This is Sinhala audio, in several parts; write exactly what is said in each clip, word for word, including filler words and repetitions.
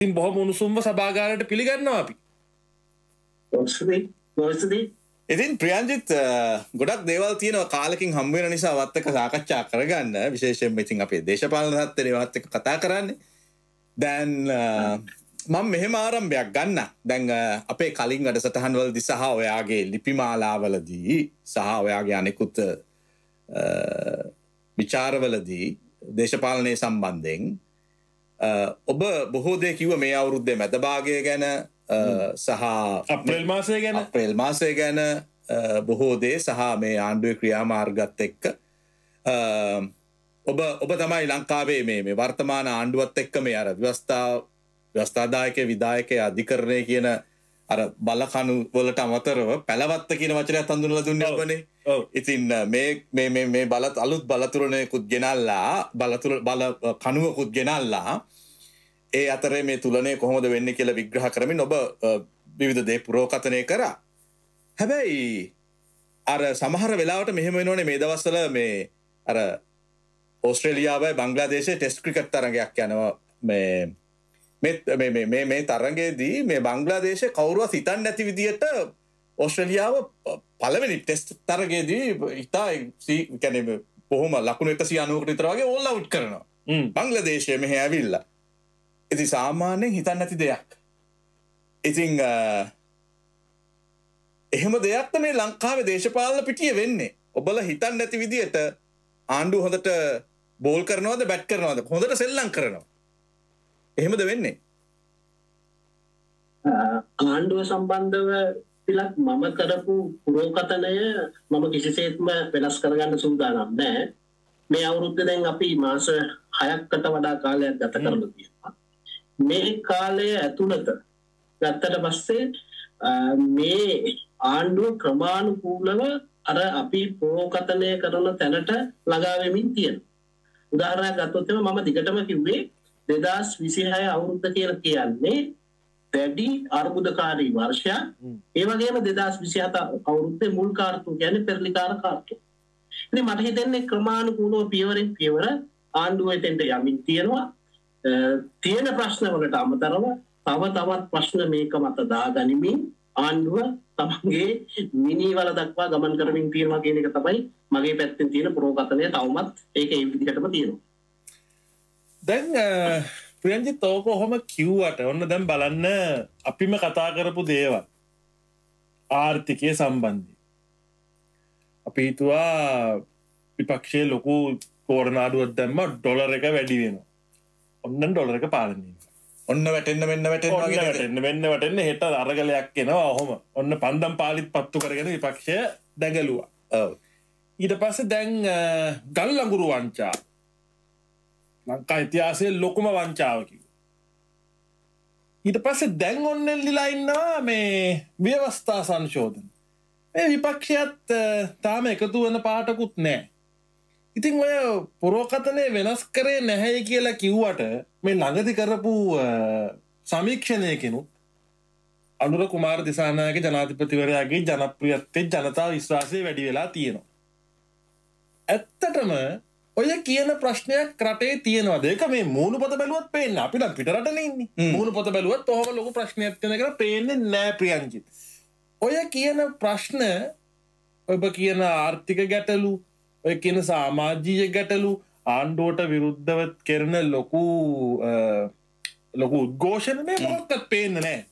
ඉතින් බොහොම උණුසුම්ව සභාගාරයට පිළිගන්නවා අපි. ඔස්සේ ඔස්සේ ඉතින් ප්‍රියන්ජිත් ගොඩක් දේවල් තියෙනවා කාලෙකින් හම්බ වෙන නිසා වත් එක්ක සාකච්ඡා කරගන්න විශේෂයෙන්ම ඉතින් අපේ දේශපාලන තත්ත්වයේ වත් එක්ක කතා කරන්නේ. දැන් මම මෙහෙම ආරම්භයක් ගන්න. දැන් අපේ කලින් වැඩසටහන් වලදී සහ ඔයාගේ ලිපිමාලාවලදී සහ ඔයාගේ අනෙකුත් විචාරවලදී දේශපාලනයේ සම්බන්ධයෙන් ඔබ බොහෝ දේ කිව්ව මේ අවුරුද්දේ මැද භාගය ගැන සහ අප්‍රේල් මාසය ගැන අප්‍රේල් මාසය ගැන බොහෝ දේ සහ මේ ආණ්ඩුවේ ක්‍රියාමාර්ගත් එක්ක ඔබ ඔබ තමයි ලංකාවේ මේ මේ වර්තමාන ආණ්ඩුවත් එක්ක මේ අර ව්‍යවස්ථා ව්‍යවස්ථාදායක විධායක අධිකරණය කියන අර බලකණු වලට අමතරව පැලවත්ත කියන වචනයත් හඳුන්වලා දුන්නේ ඔබනේ. ඔව්. ඉතින් මේ මේ මේ මේ බලත් අලුත් බලතුරණයකුත් ගෙනල්ලා බලතුර බල කණුවකුත් ගෙනල්ලා ඒ අතරේ මේ තුලනේ කොහොමද වෙන්නේ කියලා විග්‍රහ කරමින් ඔබ විවිධ දේ පුරෝකථනය කරා. හැබැයි අර සමහර වෙලාවට මෙහෙම වෙනෝනේ මේ දවස්වල මේ අර ඕස්ට්‍රේලියාවයි බංග්ලාදේශයේ ටෙස්ට් ක්‍රිකට් තරගයක් යනවා මේ මේ මේ මේ මේ තරගයේදී මේ බංග්ලාදේශයේ කවුරුවත් හිතන්නේ නැති විදියට ඕස්ට්‍රේලියාව පළවෙනි ටෙස්ට් තරගයේදී ඉතා කියන්නේ බොහොම ලකුණු එකසිය අනූකට විතර වගේ ඕල් අවුට් කරනවා. බංග්ලාදේශය මෙහෙ ඇවිල්ලා. ඉතින් සාමාන්‍යයෙන් හිතන්නේ නැති දෙයක්. ඉතින් එහෙම දෙයක් මේ ලංකාවේ දේශපාලන පිටියේ වෙන්නේ. ඔබලා හිතන්නේ නැති විදියට ආණ්ඩුව හොඳට බෝල් කරනවද බැට් කරනවද හොඳට සෙල්ලම් කරනවා. එහෙමද වෙන්නේ? ආණ්ඩුව සම්බන්ධව පිළක් මම කරපු පුරෝකථනය මම කිසිසේත්ම වෙනස් කරගන්න සූදානම් නැහැ. මේ අවුරුද්දේ දැන් අපි මාස හයකට වඩා කාලයක් ගත කරලා තියෙනවා. මේ කාලය ඇතුළත ගත්තට පස්සේ මේ ආණ්ඩුව ක්‍රමානුකූලව අර අපි පුරෝකථනය කරන තැනට ළඟා වෙමින් තියෙනවා. උදාහරණයක් ගත්තොත් මම දිගටම කිව්වේ දෙදාස් විසිහය අවුරුද්ද කියලා කියන්නේ දැඩි අර්බුදකාරී වර්ෂයක්. ඒ වගේම දෙදාස් විසිහත අවුරුද්දේ මුල් කාර්තුව කියන්නේ පෙරලිකාර කාර්තුව. ඉතින් මට හිතෙන්නේ ක්‍රමානුකූලව පියවරෙන් පියවර ආණ්ඩුව එතෙන්ට යමින් තියෙනවා. තියෙන ප්‍රශ්න වලට අමතරව තව තවත් ප්‍රශ්න මේක මත දාගනිමින් ආණ්ඩුව තමන්ගේ මිනිවල දක්වා ගමන් කරමින් තියෙනවා කියන එක තමයි මගේ පැත්තෙන් තියෙන පුරෝකථනය. තවමත් ඒක ඒ විදිහටම තියෙනවා. දැන් ප්‍රියන්ජිත් ඕක කොහොම කිව්වට ඔන්න දැන් බලන්න අපිම කතා කරපු දේවල් ආර්ථිකය සම්බන්ධයෙන් අපි හිතුවා විපක්ෂයේ ලොකු තෝරනාඩුවක් දැම්ම ඩොලර් එක වැඩි වෙනවා. ඔන්න ඩොලර් එක පාලනය ඔන්න වැටෙන්න මෙන්න වැටෙන්න වගේ වැටෙන්න මෙන්න වැටෙන්න හෙට අරගලයක් එනවා. ඔහොම ඔන්න පන්දම් පාලිත් පත්තු කරගෙන විපක්ෂය දැඟලුවා. ඔව්. ඊට පස්සේ දැන් ගල් ලඟුරු වංචා ලංකා ඉතිහාසයේ ලොකුම වංචාව කිව්වා. ඊට පස්සේ දැන් ඔන්න එල්ලිලා ඉන්නවා මේ ව්‍යවස්ථා සංශෝධන. මේ විපක්ෂයත් තාම එකතු වෙන පාටකුත් නැහැ. ඉතින් ඔය පුරෝකථනය වෙනස් කරේ නැහැ කියලා කිව්වට මේ ළඟදි කරපු සමීක්ෂණයකිනුත් අනුර කුමාර දිසානායක ජනාධිපතිවරයාගේ ජනප්‍රියත්වයේ ජනතා විශ්වාසය වැඩි වෙලා තියෙනවා. ඇත්තටම ඔය කියන ප්‍රශ්නයක් රටේ තියෙනවද? ඒක මේ මූණු පොත බැලුවත් පේන්නේ. අපි නම් පිට රටනේ ඉන්නේ. මූණු පොත බැලුවත් ඔහොම ලොකු ප්‍රශ්නයක් තියෙන එක පේන්නේ නැහැ ප්‍රියන්ජිත්. ඔය කියන ප්‍රශ්න ඔබ කියන ආර්ථික ගැටලු, ඔය කියන සමාජීය ගැටලු, ආණ්ඩුවට විරුද්ධව කරන ලොකු ලොකු උද්ඝෝෂණ මේ මොකක්වත් පේන්නේ නැහැ.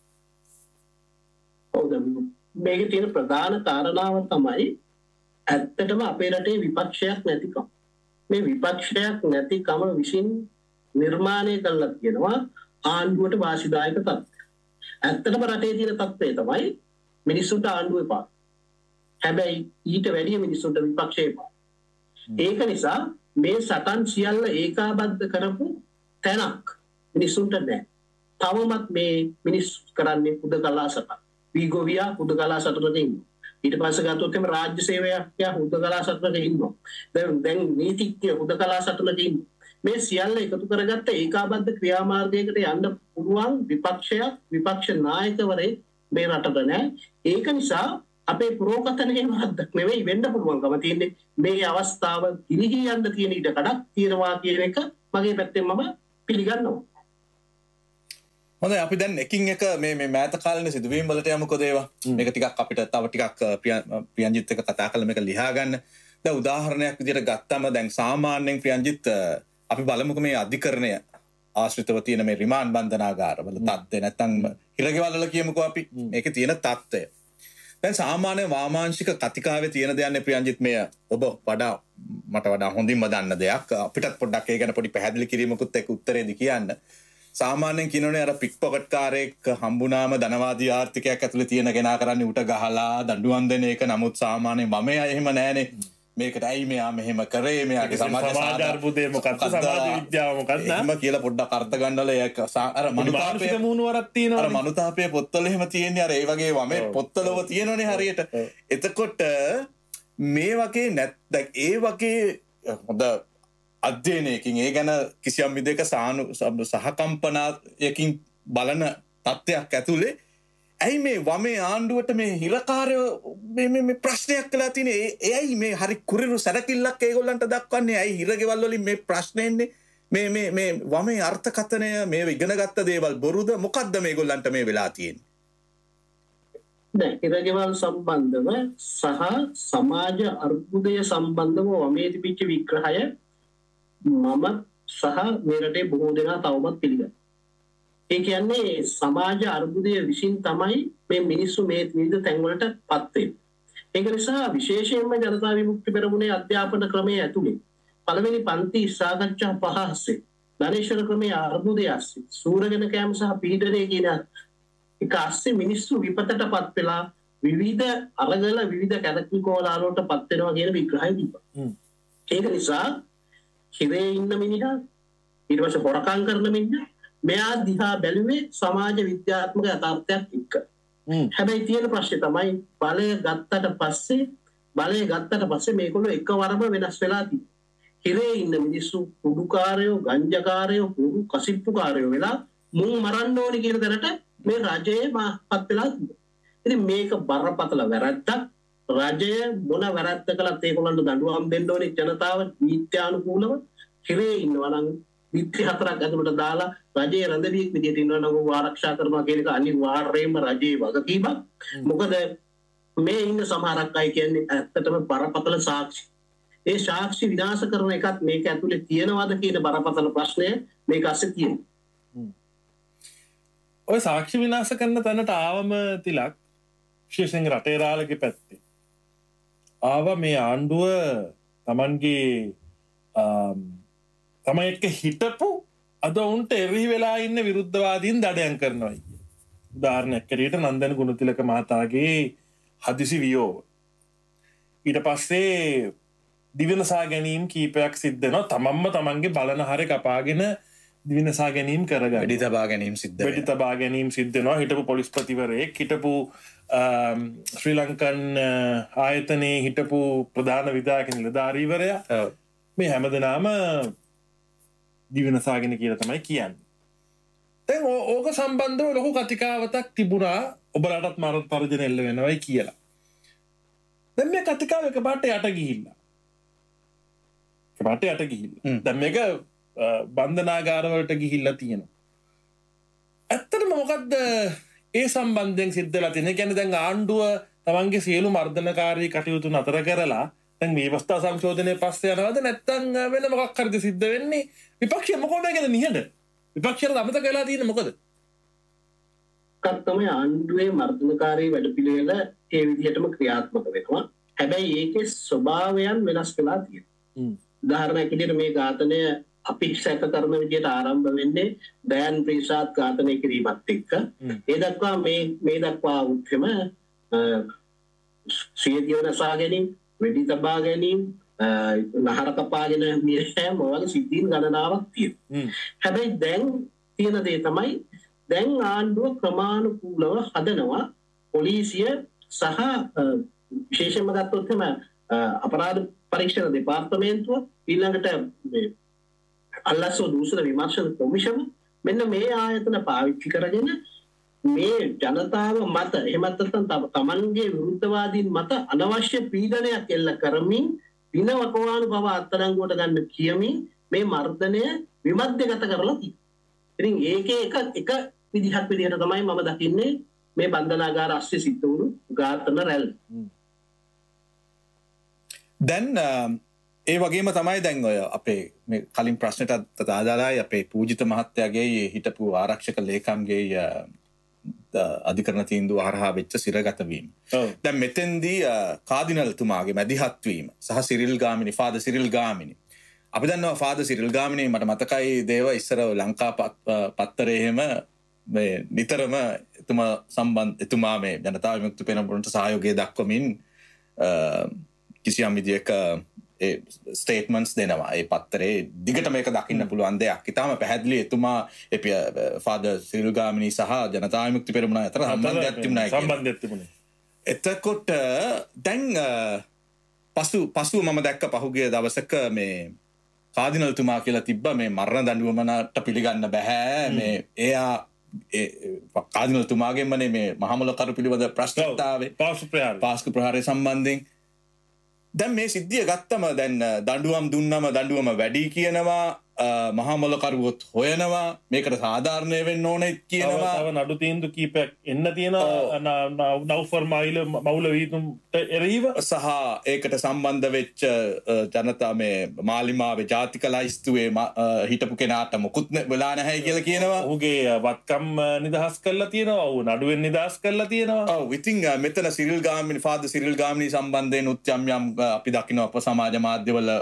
ඔව් මේකේ තියෙන ප්‍රධාන කාරණාව තමයි ඇත්තටම අපේ රටේ විපක්ෂයක් නැතිකම. මේ විපක්ෂයක් නැතිකම විසින් නිර්මාණය කළා කියනවා ආණ්ඩුවට වාසිදායක තත්ත්වය. ඇත්තටම රටේ තියෙන තත්ත්වය තමයි මිනිස්සුන්ට ආණ්ඩුව එපා. හැබැයි ඊට වැඩිය මිනිස්සුන්ට විපක්ෂය එපා. ඒක නිසා මේ සටන් සියල්ල ඒකාබද්ධ කරපු තැනක් මිනිස්සුන්ට නැහැ. තවමත් මේ මිනිස්සු කරන්නේ හුදකලා සටන්. වීගෝවියා හුදකලා සටනක ඉන්නවා. ඊට පස්සේ ගත්තොත් එimhe රාජ්‍ය සේවයක් හුදකලා සටනක ඉන්නවා. දැන් දැන් නීතිඥ හුදකලා සටනක ඉන්නවා. මේ සියල්ල එකතු කරගත්ත ඒකාබද්ධ ක්‍රියාමාර්ගයකට යන්න පුළුවන් විපක්ෂයක් විපක්ෂ නායකවරේ මේ රටට නැහැ. ඒක නිසා අපේ පුරෝකථනයේ වරද්දක් නෙවෙයි වෙන්න පුළුවන්කම තියෙන්නේ මේ අවස්ථාව ගිලිහී යන්න තියෙන ඉඩ කඩක් තියෙනවා කියන එක මගේ පැත්තෙන් මම පිළිගන්නවා. හොඳයි අපි දැන් එකින් එක මේ මේ මෑත කාලේ සිදුවීම් වලට යමුකෝ දේවා. මේක ටිකක් අපිට තව ටිකක් ප්‍රියන්ජිත් එක්ක කතා කරලා මේක ලියා ගන්න. දැන් උදාහරණයක් විදිහට ගත්තම දැන් සාමාන්‍යයෙන් ප්‍රියන්ජිත් අපි බලමුකෝ මේ අධිකරණය ආශ්‍රිතව තියෙන මේ රිමාන්ඩ් බන්ධනාගාරවල තත්ත්වය නැත්නම් හිරගෙවල් වල කියමුකෝ අපි මේකේ තියෙන තත්ත්වය. දැන් සාමාන්‍ය වාමාංශික කතිකාවේ තියෙන දෙයන්නේ ප්‍රියන්ජිත් මේ ඔබ වඩා මට වඩා හොඳින්ම දන්න දෙයක්. අපිටත් පොඩ්ඩක් ඒ ගැන පොඩි පැහැදිලි කිරීමකුත් එක්ක උත්තරේදී කියන්න. සාමාන්‍යයෙන් කියනෝනේ අර පික් පොකට් කාරයෙක් හම්බුනාම ධනවාදී ආර්ථිකයක් ඇතුලේ තියෙන කෙනා කරන්නේ උට ගහලා දඬුවම් දෙන එක. නමුත් සාමාන්‍යයෙන් මම එහෙම නෑනේ. මේකට ඇයි මෙයා මෙහෙම කරේ මෙයාගේ සමාජ අර්බුදය මොකක්ද සමාජ විද්‍යාව මොකක්ද එහෙම කියලා පොඩ්ඩක් අර්ථ ගන්නවල ඒක අර මනුතාපයේ මූණවරක් තියෙනවා. අර මනුතාපයේ පොත්වල එහෙම තියෙන්නේ අර ඒ වගේ වමේ පොත්වලව තියෙනවනේ හරියට. එතකොට මේ වගේ නැත්නම් ඒ වගේ හොඳ අධ්‍යයනයකින් ඒ ගැන කිසියම් විදිහක සානු සහකම්පනයකින් බලන තත්ත්වයක් ඇතුලේ ඇයි මේ වමේ ආණ්ඩුවට මේ හිරකාරයෝ මේ මේ මේ ප්‍රශ්නයක් කළා තියෙන්නේ එයි මේ හරි කුරිරු සැරකිල්ලක් ඒගොල්ලන්ට දක්වන්නේ ඇයි හිරගෙවල් වලින් මේ ප්‍රශ්නේ එන්නේ මේ මේ මේ වමේ අර්ථකථනය මේ ඉගෙන ගත්ත දේවල් බොරුද මොකද්ද මේගොල්ලන්ට මේ වෙලා තියෙන්නේ දැන් හිරගෙවල් සම්බන්ධව සහ සමාජ අර්බුදය සම්බන්ධව වමේ තිබිච්ච විග්‍රහය මම සහ මේ රටේ බොහෝ දෙනා තවමත් පිළිගන්නවා. ඒ කියන්නේ සමාජ අර්බුදය විසින් තමයි මේ මිනිස්සු මේ විවිධ තැන්වලට පත් වෙන්නේ. ඒක නිසා විශේෂයෙන්ම ජනතා විමුක්ති පෙරමුණේ අධ්‍යාපන ක්‍රමයේ ඇතුලේ පළවෙනි පන්ති සාකච්ඡා පහ ASCII ධනේශ්වර ක්‍රමයේ අර්බුදය ASCII සූරගෙන කෑම සහ පීඩනය කියන එක ASCII මිනිස්සු විපතටපත් වෙලා විවිධ අරගල විවිධ කැදකිලි කෝලාලවලටපත් වෙනවා කියන විග්‍රහය දීපා. ඒක නිසා හිරේ ඉන්න මිනිහා ඊට පස්සේ හොරකම් කරන මිනිහා මෙයා දිහා බැලුවේ සමාජ විද්‍යාත්මක යථාර්ථයක් එක්ක. හැබැයි තියෙන ප්‍රශ්නේ තමයි බලය ගත්තට පස්සේ බලය ගත්තට පස්සේ මේගොල්ලෝ එකවරම වෙනස් වෙලා තියෙනවා. හිරේ ඉන්න මිනිස්සු කුඩුකාරයෝ, ගංජාකාරයෝ, කුඩු කසිප්පුකාරයෝ වෙලා මුන් මරන්න ඕනි කියන තැනට මේ රජයේ මාපත් වෙලා තියෙනවා. ඉතින් මේක බරපතල වැරද්දක්. රජය මොන වැරද්ද කළත් ඒගොල්ලන්ට දඬුවම් දෙන්න ඕනේ ජනතාව නීත්‍යානුකූලව හිරේ ඉන්නවා නම් විත්‍රි හතරක් ඇතුළට දාලා රජයේ රැඳවියෙක් විදිහට ඉන්නවා නම් ਉਹ ආරක්ෂා කරනවා කියන එක අනිවාර්යයෙන්ම රජයේ වගකීමක්. මොකද මේ ඉන්න සමහරක් අය කියන්නේ ඇත්තටම බරපතල සාක්ෂි. ඒ සාක්ෂි විනාශ කරන එකත් මේක ඇතුලේ තියෙනවද කියන බරපතල ප්‍රශ්නය මේක ASCII තියෙනවා. ඔය සාක්ෂි විනාශ කරන තැනට ආවම තිලක් විශේෂයෙන් රටේ රාළගේ පැත්තේ ආවා මේ ආණ්ඩුව Tamanගේ තමයි එක්ක හිටපු අද උන්ට එරෙහි වෙලා ඉන්න විරුද්ධවාදීන් දඩයම් කරනවා. උදාහරණයක් කරියට නන්දන ගුණතිලක මහතාගේ හදිසි වියෝව. ඊට පස්සේ දිවිනසා ගැනීම් කීපයක් සිද්ධ වෙනවා. තමන්ම තමන්ගේ බලන හරය කපාගෙන දිවිනසා ගැනීම් කරගන්න. වෙඩි තබා ගැනීම් සිද්ධ වෙනවා. වෙඩි තබා ගැනීම් සිද්ධ වෙනවා. හිටපු පොලිස්පතිවරයෙක් හිටපු ශ්‍රී ලංකන් ආයතනයේ හිටපු ප්‍රධාන විධායක නිලධාරීවරයා මේ හැමදෙනාම දිවිනසාගෙන කියලා තමයි කියන්නේ. දැන් ඕක සම්බන්ධව ලොකු කතිකාවතක් තිබුණා ඔබලටත් මරණ පරජන එල්ල වෙනවයි කියලා. දැන් මේ කතිකාව එකපාරට යට ගිහිල්ලා. එකපාරට යට ගිහිල්ලා. දැන් මේක බන්ධනාගාරවලට ගිහිල්ලා තියෙනවා. ඇත්තටම මොකද්ද ඒ සම්බන්ධයෙන් සිද්ධ වෙලා තියෙන්නේ? කියන්නේ දැන් ආණ්ඩුව තමන්ගේ සියලු මර්ධනකාරී කටයුතු නතර කරලා දැන් මේ අවස්ථා සංශෝධනයේ පස්සේ යනවාද නැත්නම් වෙන මොකක් හරිද සිද්ධ වෙන්නේ? විපක්ෂය මොකද ගැන නිහඬ? විපක්ෂයට අමතක වෙලා තියෙන්නේ මොකද? කර්තමය ආණ්ඩුවේ මර්ධනකාරී වැඩපිළිවෙල ඒ විදිහටම ක්‍රියාත්මක වෙනවා. හැබැයි ඒකේ ස්වභාවයන් වෙනස් වෙලා තියෙනවා. උදාහරණයක් විදිහට මේ ඝාතනය අපි සැක කරන විදිහට ආරම්භ වෙන්නේ දයන් ප්‍රීසාත් ඝාතනය කිරීමත් එක්ක. ඒ දක්වා මේ මේ දක්වා උත්කම සිය දිවනසා ගැනීම, වෙඩි තබා ගැනීම, නහර කපාගෙන මිය යෑම වගේ සිද්ධීන් ගණනාවක් තියෙනවා. හැබැයි දැන් තියෙන දේ තමයි දැන් ආණ්ඩුව ක්‍රමානුකූලව හදනවා පොලිසිය සහ විශේෂයෙන්ම ගත්තොත් එම අපරාධ පරීක්ෂණ දෙපාර්තමේන්තුව ඊළඟට මේ අල්ලාසෝ දූෂණ විමර්ශන කොමිෂම මෙන්න මේ ආයතන පාවිච්චි කරගෙන මේ ජනතාව මත එහෙමත් නැත්නම් තමන්ගේ විරුද්ධවාදීන් මත අනවශ්‍ය පීඩනයක් එල්ල කරමින් දිනවකවානු බව අත්අඩංගුවට ගන්න කියමින් මේ මර්ධනය විමධ්‍යගත කරලා තියෙනවා. ඉතින් ඒකේ එක එක විදිහක් විදිහට තමයි මම දකින්නේ මේ බන්ධනාගාර අස්සේ සිද්ධ වුණු ඝාතන රැල්ල. දැන් ඒ වගේම තමයි දැන් ඔය අපේ මේ කලින් ප්‍රශ්නට අදාළයි අපේ පූජිත මහත්තයාගේ හිටපු ආරක්ෂක ලේකම්ගේ අධිකරණ තීන්දුව හරහා වෙච්ච සිරගත වීම. දැන් මෙතෙන්දී කාදිනල්තුමාගේ මැදිහත් වීම සහ Cyril Gamini father Cyril Gamini අපි දන්නවා ෆාදර් සිරිල් ගාමිණි මට මතකයි දේව ඉස්සර ලංකා පත්තරේ එහෙම මේ නිතරම එතුමා සම්බන්ධ එතුමා මේ ජනතා විමුක්ති පෙරමුණට සහයෝගය දක්වමින් කිසියම් විදියක ඒ ස්ටේට්මන්ට්ස් දෙනවා ඒ පත්තරේ දිගට මේක දකින්න පුළුවන් දෙයක්. ඉතාලම පැහැදිලි එතුමා ෆාදර් සිරිල් ගාමිණි සහ ජනතා විමුක්ති පෙරමුණ අතර සම්බන්ධයක් තිබුණා කියලා. සම්බන්ධයක් තිබුණේ. එතකොට දැන් පසු පසුව මම දැක්ක පහුගිය දවසක මේ කාදිනල්තුමා කියලා තිබ්බා මේ මරණ දඬුවමට පිළිගන්න බෑ මේ එයා කාදිනල්තුමාගෙන්මනේ මේ මහමොලකරු පිළිබඳ ප්‍රශ්නතාවේ පාස්කු ප්‍රහාරය පාස්කු ප්‍රහාරය සම්බන්ධයෙන් දැන් මේ සිද්ධිය ගත්තම දැන් දඬුවම් දුන්නම දඬුවම වැඩි කියනවා මහමොලකරුවොත් හොයනවා මේකට සාධාරණය වෙන්න ඕනේ කියනවා. තව නඩු තීන්දුව කීපයක් එන්න තියෙනවා නව්ෆර් මයිල මවුල වීතුම්ට එරෙහිව සහ ඒකට සම්බන්ධ වෙච්ච ජනතා මේ මාලිමාවේ ජාතික ලයිස්තුවේ හිටපු කෙනාට මොකුත් වෙලා නැහැ කියලා කියනවා. ඔහුගේ වත්කම් නිදහස් කරලා තියෙනවා. ඔහු නඩුවෙන් නිදහස් කරලා තියෙනවා. ඔව් ඉතින් මෙතන Cyril Gamini father Cyril Gamini සම්බන්ධයෙන් උත් යම් යම් අපි දකිනවා අප සමාජ මාධ්‍යවල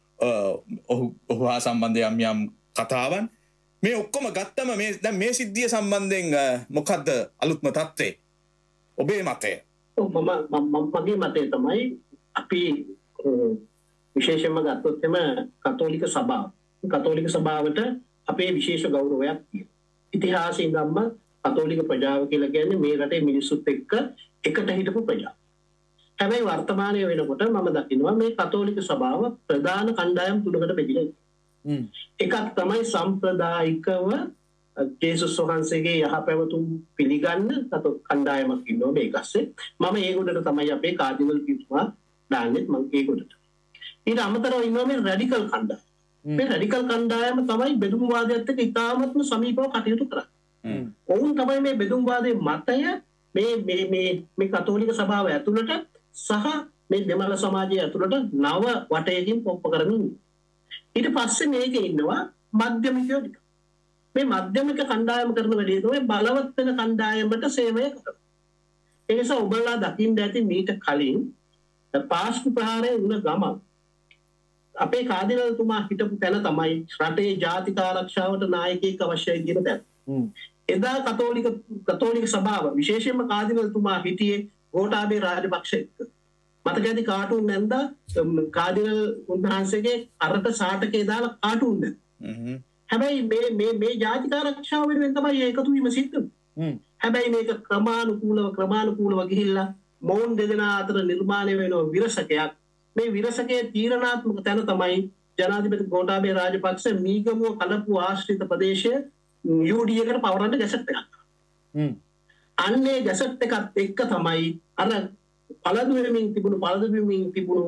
ඔහු හා සම්බන්ධ යම් යම් කතාවන් මේ ඔක්කොම ගත්තම මේ දැන් මේ සිද්ධිය සම්බන්ධයෙන් මොකද්ද අලුත්ම තත්ත්වය ඔබේ මතය? ඔව් මම මගේ මතය තමයි අපි විශේෂයෙන්ම ගත්තොත් එම කතෝලික සභාව කතෝලික සභාවට අපේ විශේෂ ගෞරවයක් තියෙනවා. ඉතිහාසයේ ඉඳන්ම කතෝලික ප්‍රජාව කියලා කියන්නේ මේ රටේ මිනිස්සුත් එක්ක එකට හිටපු ප්‍රජාව. හැබැයි වර්තමානයේ වෙනකොට මම දකිනවා මේ කතෝලික සභාව ප්‍රධාන කණ්ඩායම් තුනකට බෙදිලා ඉන්නවා. එකක් තමයි සම්ප්‍රදායිකව ජේසුස් වහන්සේගේ යහපැවතුම් පිළිගන්න කණ්ඩායමක් ඉන්නවා මේකස්සේ. මම ඒගොල්ලන්ට තමයි අපේ කාදිනල් පිටුමා දාන්නේ මම ඒගොල්ලන්ට. ඊට අමතරව ඉන්නවා මේ රැඩිකල් කණ්ඩායම. මේ රැඩිකල් කණ්ඩායම තමයි බෙදුම්වාදයත් එක්ක ඉතාමත්ම සමීපව කටයුතු කරන්නේ. ඔවුන් තමයි මේ බෙදුම්වාදයේ මතය මේ මේ මේ මේ කතෝලික සභාව ඇතුළට සහ මේ දෙමළ සමාජය ඇතුළට නව වටයකින් පොප්ප කරමින් ඊට පස්සේ මේකේ ඉන්නවා මධ්‍යමිකයෝ ටික. මේ මධ්‍යමික කණ්ඩායම කරන වැඩේ තමයි බලවත් වෙන කණ්ඩායමට සේවය කරනවා. ඒ නිසා ඔබලා දකින්න ඇති මීට කලින් පාස්කු ප්‍රහාරය වුණ ගමන් අපේ කාදිනල්තුමා හිටපු තැන තමයි රටේ ජාතික ආරක්ෂාවට නායකයෙක් අවශ්‍යයි කියන තැන. එදා කතෝලික කතෝලික සභාව විශේෂයෙන්ම කාදිනල්තුමා හිටියේ ගෝඨාභය රාජපක්ෂ එක්ක. මතකයි කාටුන් නැන්දා කාදිනල් උන්වහන්සේගේ අරට සාටකේ දාලා කාටුන් නැන්දා. හැබැයි මේ මේ මේ ජාතික ආරක්ෂාව වෙනුවෙන් තමයි ඒකතු වීම සිද්ධ වෙන්නේ. හැබැයි මේක ක්‍රමානුකූලව ක්‍රමානුකූලව ගිහිල්ලා මොවුන් දෙදෙනා අතර නිර්මාණය වෙන විරසකයක්. මේ විරසකයේ තීරණාත්මක තැන තමයි ජනාධිපති ගෝඨාභය රාජපක්ෂ මීගමුව කලපුව ආශ්‍රිත ප්‍රදේශයේ යූ ඩී එකට පවරන්න ගැසට් එකක්. අන්නේ ගැසට් එකත් එක්ක තමයි අර පළදු වෙමින් තිබුණු පළදු වෙමින් තිබුණු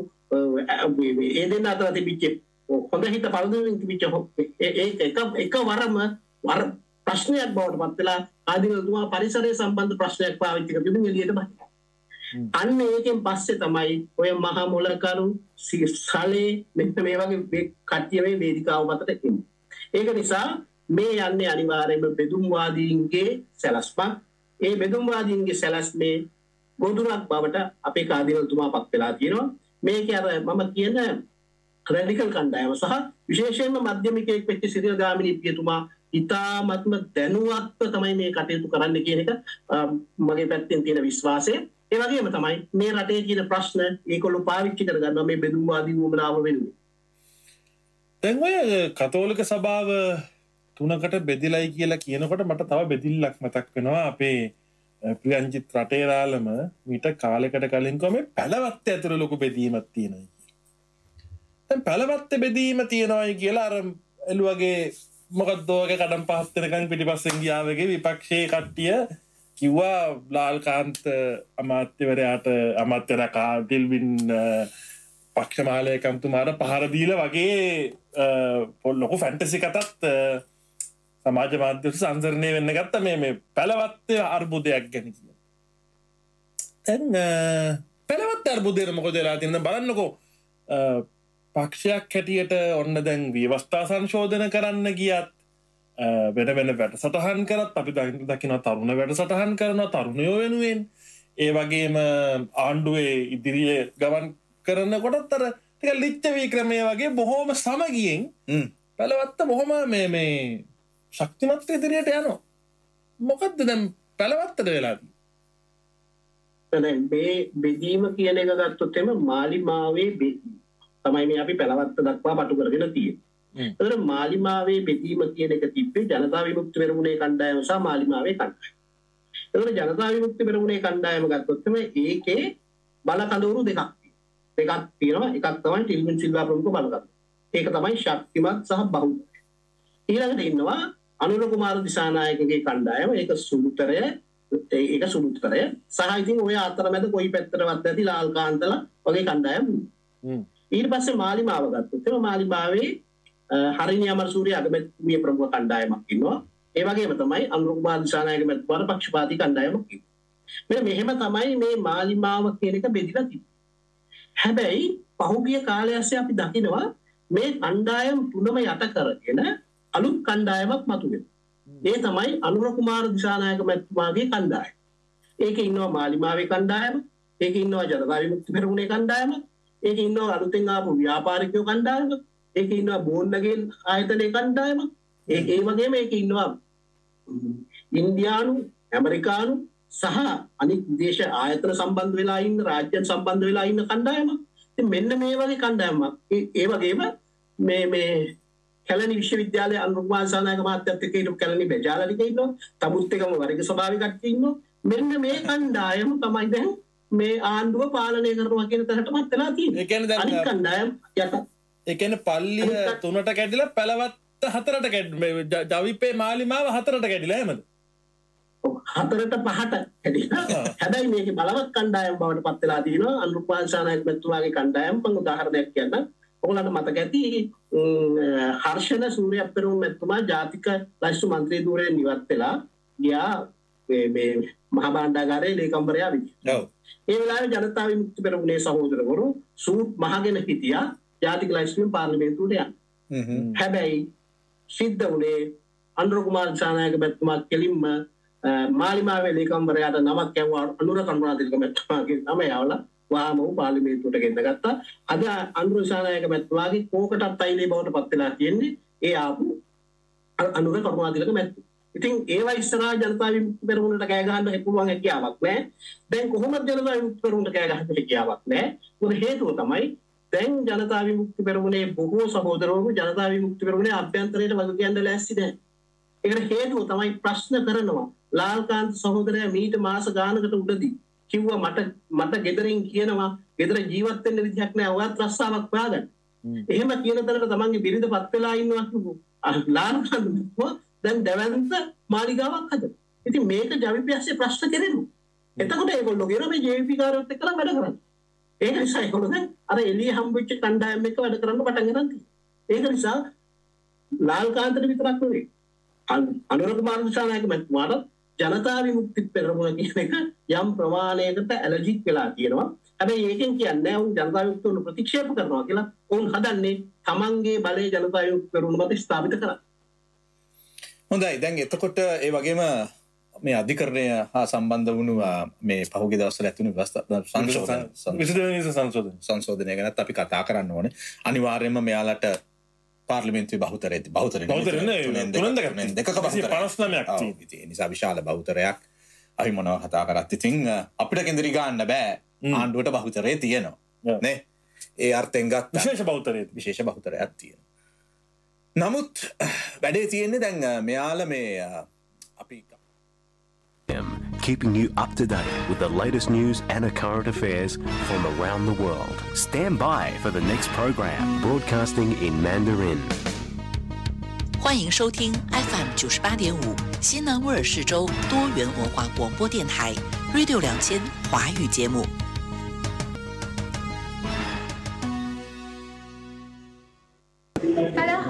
ඒ දෙන්න අතර තිබිච්ච හොඳ හිත පළදු වෙමින් තිබිච්ච ඒ එක එක වරම වර ප්‍රශ්නයක් බවට පත් වෙලා ආදිනතුමා පරිසරය සම්බන්ධ ප්‍රශ්නයක් පාවිච්චි කරගෙන එළියට බහිනවා. අන්න ඒකෙන් පස්සේ තමයි ඔය මහා මොලකරු සලේ මෙන්න මේ වගේ කට්ටිය මේ වේදිකාව මතට එන්නේ. ඒක නිසා මේ යන්නේ අනිවාර්යයෙන්ම බෙදුම්වාදීන්ගේ සැලැස්මක්. ඒ බෙදුම්වාදීන්ගේ සැලැස්මේ ගොදුරක් බවට අපේ කාදිනල්තුමා පත් වෙලා තියෙනවා. මේකේ අර මම කියන රැඩිකල් කණ්ඩායම සහ විශේෂයෙන්ම මධ්‍යමිකයෙක් වෙච්ච සිරිල් ගාමිණී පියතුමා ඉතාමත්ම දැනුවත්ව තමයි මේ කටයුතු කරන්න කියන එක මගේ පැත්තෙන් තියෙන විශ්වාසය. ඒ වගේම තමයි මේ රටේ තියෙන ප්‍රශ්න ඒගොල්ලෝ පාවිච්චි කරගන්නවා මේ බෙදුම්වාදී වුමනාව වෙනුවෙන්. දැන් ඔය කතෝලික සභාව තුනකට බෙදිලයි කියලා කියනකොට මට තව බෙදිල්ලක් මතක් වෙනවා. අපේ ප්‍රියංජිත් රටේරාලම මීට කාලෙකට කලින් කොහොම පැලවත්තේ ඇතුළේ ලොකු බෙදීමක් තියෙනවා කියලා. දැන් පැලවත්තේ බෙදීම තියෙනවායි කියලා අර එළුවගේ මොකක්ද ඔයගේ කඩම් පහත් වෙනකන් පිටිපස්සෙන් ගියා වගේ විපක්ෂයේ කට්ටිය කිව්වා ලාල්කාන්ත අමාත්‍යවරයාට අමාත්‍යවරයා කාටිල්වින් පක්ෂ මහලේකම්තුමාට පහර දීලා වගේ ලොකු ෆැන්ටසි කතාවක් සමාජ මාධ්‍ය සංසරණය වෙන්න ගත්ත මේ මේ පැලවත්ත අර්බුදයක් ගැන කිය. දැන් පැලවත් අර්බුදයට මොකද වෙලා තියෙනවද බලන්නකෝ. පක්ෂයක් හැටියට ඔන්න දැන් ව්‍යවස්ථා සංශෝධන කරන්න ගියත් වෙන වෙන වැඩසටහන් කරත් අපි දකිනවා තරුණ වැඩසටහන් කරනවා තරුණයෝ වෙනුවෙන්. ඒ වගේම ආණ්ඩුවේ ඉදිරියේ ගමන් කරනකොටත් අර ටික ලිච්ඡවී ක්‍රමය වගේ බොහොම සමගියෙන් පැලවත්ත බොහොම මේ මේ ශක්තිමත් ඉදිරියට යනවා. මොකද්ද දැන් පැලවත්තට වෙලා තියෙන්නේ? මේ බෙදීම කියන එක ගත්තොත් එම මාලිමාවේ බෙදීම තමයි මේ අපි පැලවත්ත දක්වා පටු කරගෙන තියෙන්නේ. ඒතර මාලිමාවේ බෙදීම කියන එක තිබ්බේ ජනතා විමුක්ති පෙරමුණේ කණ්ඩායම සහ මාලිමාවේ කණ්ඩායම. ඒතර ජනතා විමුක්ති පෙරමුණේ කණ්ඩායම ගත්තොත් එම ඒකේ බල කඳවුරු දෙකක් දෙකක් තියෙනවා. එකක් තමයි ටිල්වින් සිල්වා ප්‍රමුඛ බලකඳ. ඒක තමයි ශක්තිමත් සහ බහුල. ඊළඟට ඉන්නවා අනුර කුමාර දිසානායකගේ කණ්ඩායම. ඒක සුළුතරය ඒක සුළුතරය සහ ඉතින් ඔය අතරමැද කොයි පැත්තටවත් නැති ලාල්කාන්තලා වගේ කණ්ඩායම්. ඊට පස්සේ මාලිමාව ගත්තොත් එම මාලිමාවේ හරිනි අමරසූරිය අගමැතිතුමිය ප්‍රමුඛ කණ්ඩායමක් ඉන්නවා. ඒ වගේම තමයි අනුර කුමාර දිසානායක මැතිතුමාට පක්ෂපාතී කණ්ඩායමක් ඉන්නවා. මෙන්න මෙහෙම තමයි මේ මාලිමාව කියන එක බෙදිලා තිබෙන්නේ. හැබැයි පහුගිය කාලය ඇස්සේ අපි දකිනවා මේ කණ්ඩායම් තුනම යට කරගෙන අලුත් කණ්ඩායමක් මතුවෙනවා. ඒ තමයි අනුර කුමාර දිසානායක මැතිතුමාගේ කණ්ඩායම. ඒකේ ඉන්නවා මාලිමාවේ කණ්ඩායම, ඒකේ ඉන්නවා ජනතා විමුක්ති පෙරමුණේ කණ්ඩායම, ඒකේ ඉන්නවා අලුතෙන් ආපු ව්‍යාපාරිකයෝ කණ්ඩායම, ඒකේ ඉන්නවා බෝන්නගේ ආයතනයේ කණ්ඩායම, ඒ ඒ වගේම ඒකේ ඉන්නවා ඉන්දියානු, ඇමරිකානු සහ අනිත් විදේශ ආයතන සම්බන්ධ වෙලා ඉන්න රාජ්‍යයන් සම්බන්ධ වෙලා ඉන්න කණ්ඩායම. ඉතින් මෙන්න මේ වගේ කණ්ඩායමක්. ඒ වගේම මේ මේ කැලණි විශ්වවිද්‍යාලයේ අනුර කුමාර දිසානායක මහත්තයත් එක්ක හිටපු කැලණි බෙජාලනික ඉන්නවා. තමුත් එකම වර්ග ස්වභාවික කට්ටිය ඉන්නවා. මෙන්න මේ කණ්ඩායම තමයි දැන් මේ ආණ්ඩුව පාලනය කරනවා කියන තැනටමත් වෙලා තියෙන්නේ. ඒ කියන්නේ දැන් අනිත් කණ්ඩායම් යට. ඒ කියන්නේ පල්ලිය තුනට කැඩිලා පැලවත්ත හතරට කැඩි ජවිපේ මාලිමාව හතරට කැඩිලා එහෙමද? හතරට පහට හැදිලා. හැබැයි මේකේ බලවත් කණ්ඩායම් බවට පත් වෙලා තියෙනවා. අනුර කුමාර දිසානායක මැතිතුමාගේ කණ්ඩායම මම උදාහරණයක් කියන්නම්. ඔයගොල්ලන්ට මතක ඇති හර්ෂණ සූර්යප්පරුම් මැතිතුමා ජාතික ලයිස්තු මන්ත්‍රී ධූරයෙන් ඉවත් වෙලා ගියා මේ මේ මහා භාණ්ඩාගාරයේ ලේකම්වරයා විදිහට. ඔව්. ඒ වෙලාවේ ජනතා විමුක්ති පෙරමුණේ සහෝදරවරු සූට් මහගෙන හිටියා ජාතික ලයිස්තුවෙන් පාර්ලිමේන්තුවට යන්න. හ්ම්. හැබැයි සිද්ධ වුණේ අනුර කුමාර දිසානායක මැතිතුමා කෙලින්ම මාලිමාවේ ලේකම්වරයාට නමක් යවුවා අනුර කරුණාතිලක මැතිතුමාගේ නම යවලා වාම වූ පාර්ලිමේන්තුවට ගෙන්න ගත්තා. අද අනුර දිසානායක මැතිතුමාගේ කෝකටත් අයිලේ බවට පත් වෙලා තියෙන්නේ ඒ ආපු අනුර කරුණාතිලක මැතිතුමා. ඉතින් ඒවා ඉස්සරහා ජනතා විමුක්ති පෙරමුණට කෑ ගහන්න පුළුවන් හැකියාවක් නැහැ. දැන් කොහොමද ජනතා විමුක්ති පෙරමුණට කෑ ගහන්න හැකියාවක් නැහැ. මොකද හේතුව තමයි දැන් ජනතා විමුක්ති පෙරමුණේ බොහෝ සහෝදරවරු ජනතා විමුක්ති පෙරමුණේ අභ්‍යන්තරයට වග කියන්න ලෑස්ති නැහැ. ඒකට හේතුව තමයි ප්‍රශ්න කරනවා. ලාල්කාන්ත සහෝදරයා මීට මාස ගානකට උඩදී කිව්වා මට මට ගෙදරින් කියනවා ගෙදර ජීවත් වෙන්න විදිහක් නැහැ ඔයත් රස්සාවක් හොයාගන්න. එහෙම කියන තැනට තමන්ගේ බිරිඳපත් වෙලා ඉන්නවා කිව්වෝ. ලාල්කාන්ත දැන් දැවැන්ත මාලිගාවක් හදනවා. ඉතින් මේක ජවිපියස්සේ ප්‍රශ්න කෙරෙනවා. එතකොට ඒගොල්ලෝ කියන මේ ජේවීපී කාර්යවත් එක්කලා වැඩ කරන්නේ. ඒක නිසා ඒගොල්ලෝ දැන් අර එළිය හම්බෙච්ච කණ්ඩායම් එක්ක වැඩ කරන්න පටන් ගන්න තියෙනවා. ඒක නිසා ලාල්කාන්තට විතරක් නෙවෙයි අනුර කුමාර දිසානායක මැතිතුමාට ජනතා විමුක්ති පෙරමුණ කියන එක යම් ප්‍රමාණයකට ඇලර්ජික් වෙලා තියෙනවා. හැබැයි ඒකෙන් කියන්නේ උන් ජනතා විමුක්තිය ප්‍රතික්ෂේප කරනවා කියලා. උන් හදන්නේ තමන්ගේ බලය ජනතා විමුක්ති පෙරමුණ මත ස්ථාපිත කරන්න. හොඳයි. දැන් එතකොට ඒ වගේම මේ අධිකරණය හා සම්බන්ධ වුණු මේ පහුගිය දවස්වල ඇතුණු සංශෝධන සංශෝධනය ගැනත් අපි කතා කරන්න ඕනේ. අනිවාර්යයෙන්ම මෙයාලට පාර්ලිමේන්තුවේ බහුතරය බහුතරය තුනෙන් දෙකක පනස්නවයක් තියෙනවා. නිසා විශාල බහුතරයක් අපි මොනවා කතා කරත් ඉතින් අපිට කෙන්දරි ගන්න බෑ. ආණ්ඩුවට බහුතරය තියෙනවා නේ. ඒ අර්ථයෙන් ගත්ත විශේෂ බහුතරය විශේෂ බහුතරයක් තියෙනවා. නමුත් වැඩේ තියෙන්නේ දැන් මෙයාලා මේ අපි keeping you up to date with the latest news and current affairs from around the world. Stand by for the next program, broadcasting in Mandarin. 欢迎收听 F M 九十八点五西南威尔士州多元文化广播电台 Radio 两千华语节目。 大家好，我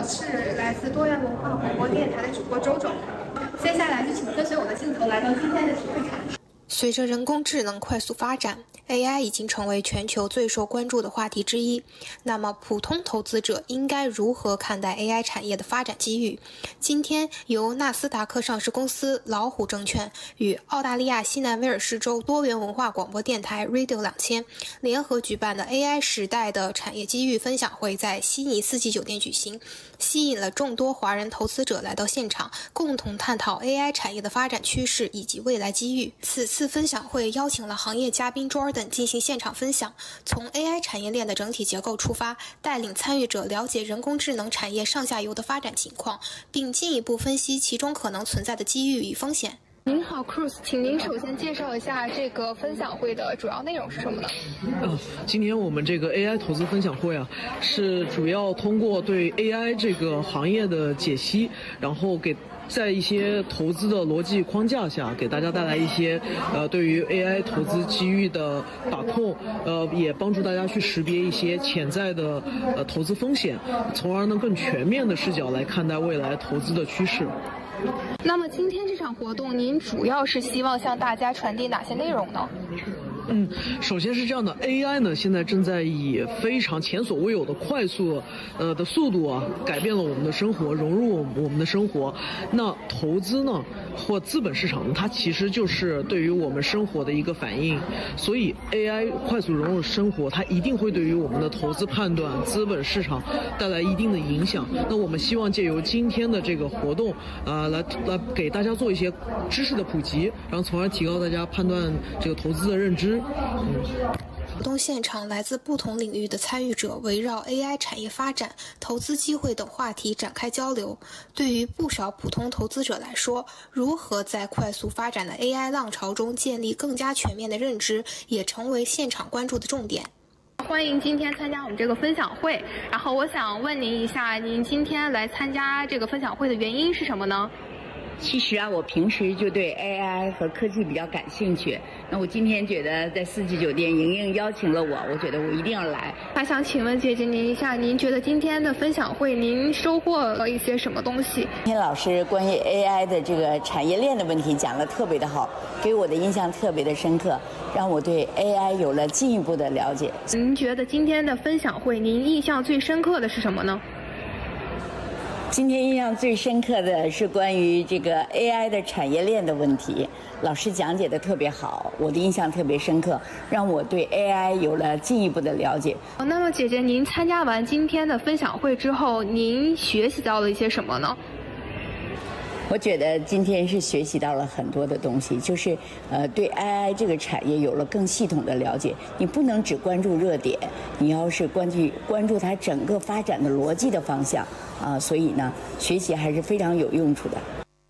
是来自多元文化广播电台的主播周周。接下来就请跟随我的镜头来到今天的体育场。 随着人工智能快速发展 ，A I 已经成为全球最受关注的话题之一。那么，普通投资者应该如何看待 A I 产业的发展机遇？今天，由纳斯达克上市公司老虎证券与澳大利亚西南威尔士州多元文化广播电台 Radio 两千联合举办的 A I 时代的产业机遇分享会在悉尼四季酒店举行，吸引了众多华人投资者来到现场，共同探讨 A I 产业的发展趋势以及未来机遇。此次分享会邀请了行业嘉宾 Jordan 进行现场分享，从 A I 产业链的整体结构出发，带领参与者了解人工智能产业上下游的发展情况，并进一步分析其中可能存在的机遇与风险。您好 ，Cruz， 请您首先介绍一下这个分享会的主要内容是什么呢？ 呃，今天我们这个 A I 投资分享会啊，是主要通过对 A I 这个行业的解析，然后给在一些投资的逻辑框架下，给大家带来一些呃对于 A I 投资机遇的把控，呃也帮助大家去识别一些潜在的呃投资风险，从而能更全面的视角来看待未来投资的趋势。 那么今天这场活动，您主要是希望向大家传递哪些内容呢？ 嗯，首先是这样的 ，A I 呢现在正在以非常前所未有的快速，呃的速度啊，改变了我们的生活，融入我们的生活。那投资呢，或资本市场，它其实就是对于我们生活的一个反应。所以 A I 快速融入生活，它一定会对于我们的投资判断、资本市场带来一定的影响。那我们希望借由今天的这个活动，啊、呃，来来给大家做一些知识的普及，然后从而提高大家判断这个投资的认知。 活动现场，来自不同领域的参与者围绕 A I 产业发展、投资机会等话题展开交流。对于不少普通投资者来说，如何在快速发展的 A I 浪潮中建立更加全面的认知，也成为现场关注的重点。 欢迎今天参加我们这个分享会。然后我想问您一下，您今天来参加这个分享会的原因是什么呢？ 其实啊，我平时就对 A I 和科技比较感兴趣。那我今天觉得在四季酒店莹莹邀请了我，我觉得我一定要来。 还想请问姐姐您一下，您觉得今天的分享会您收获了一些什么东西？ 今天老师关于 A I 的这个产业链的问题讲得特别的好，给我的印象特别的深刻，让我对 A I 有了进一步的了解。 您觉得今天的分享会您印象最深刻的是什么呢？ 今天印象最深刻的是关于这个 A I 的产业链的问题，老师讲解的特别好，我的印象特别深刻，让我对 A I 有了进一步的了解。 那么姐姐，您参加完今天的分享会之后，您学习到了一些什么呢？ 我觉得今天是学习到了很多的东西，就是呃对 A I 这个产业有了更系统的了解。你不能只关注热点，你要是关注关注它整个发展的逻辑的方向啊、呃，所以呢，学习还是非常有用处的。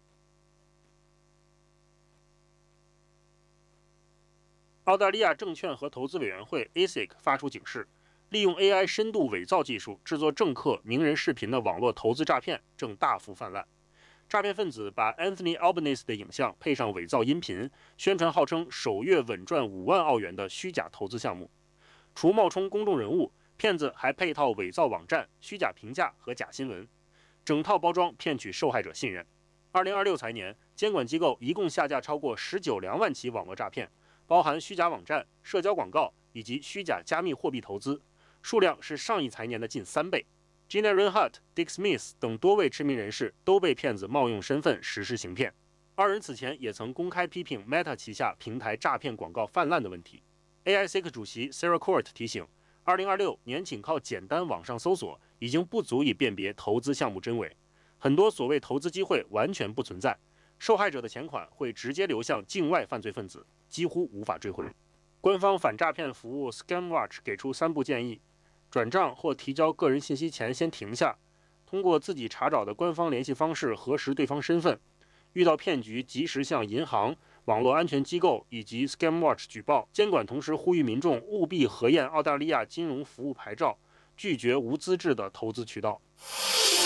澳大利亚证券和投资委员会 A S I C 发出警示，利用 A I 深度伪造技术制作政客、名人视频的网络投资诈骗正大幅泛滥。诈骗分子把 Anthony Albanese 的影像配上伪造音频，宣传号称首月稳赚五万澳元的虚假投资项目。除冒充公众人物，骗子还配套伪造网站、虚假评价和假新闻，整套包装骗取受害者信任。二零二六财年，监管机构一共下架超过十九两万起网络诈骗，包含虚假网站、社交广告以及虚假加密货币投资，数量是上一财年的近三倍。Gina Rinehart、Dick Smith 等多位知名人士都被骗子冒用身份实施行骗。二人此前也曾公开批评 Meta 旗下平台诈骗广告泛滥的问题。A I S I C 主席 Sarah Court 提醒，二零二六年仅靠简单网上搜索已经不足以辨别投资项目真伪，很多所谓投资机会完全不存在，受害者的钱款会直接流向境外犯罪分子，几乎无法追回。官方反诈骗服务 ScamWatch 给出三步建议：转账或提交个人信息前先停下，通过自己查找的官方联系方式核实对方身份，遇到骗局及时向银行、网络安全机构以及 ScamWatch 举报。监管同时呼吁民众务必核验澳大利亚金融服务牌照，拒绝无资质的投资渠道。